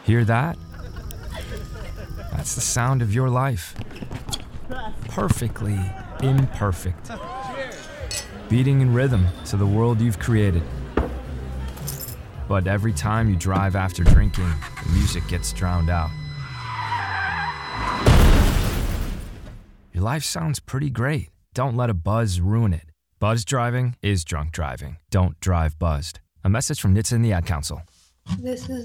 Hear that? That's the sound of your life. Perfectly imperfect. Beating in rhythm to the world you've created. But every time you drive after drinking, the music gets drowned out. Your life sounds pretty great. Don't let a buzz ruin it. Buzz driving is drunk driving. Don't drive buzzed. A message from NHTSA and the Ad Council. This is